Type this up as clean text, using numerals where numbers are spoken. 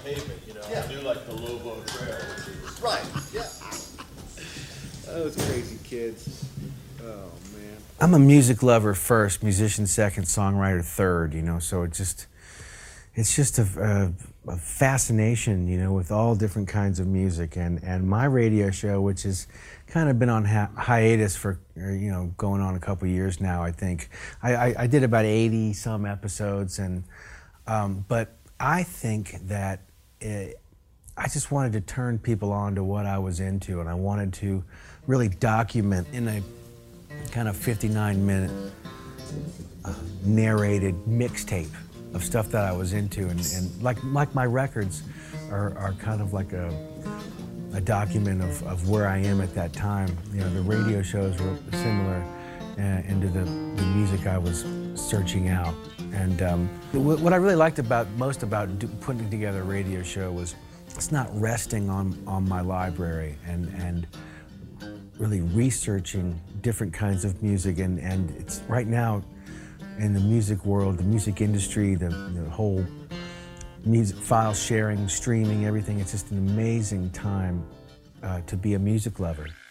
pavement, you know. Yeah. I do like the Lobo Trail, which is Right, yeah. Those crazy kids. Oh, man. I'm a music lover first, musician second, songwriter third, you know, so it's just a fascination, you know, with all different kinds of music. And my radio show, which has kind of been on hiatus for, you know, going on a couple years now, I think. I did about 80 some episodes, and but I think that I just wanted to turn people on to what I was into, and I wanted to really document in a kind of 59-minute narrated mixtape of stuff that I was into, and like my records are kind of like a document of where I am at that time. You know, the radio shows were similar into the music I was searching out. And what I really liked most about putting together a radio show was it's not resting on my library and really researching different kinds of music, and it's right now in the music world, the music industry, the whole music file sharing, streaming, everything. It's just an amazing time to be a music lover.